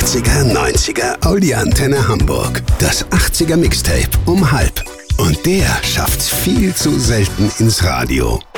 80er, 90er, Audi Antenne Hamburg. Das 80er Mixtape um halb. Und der schafft's viel zu selten ins Radio.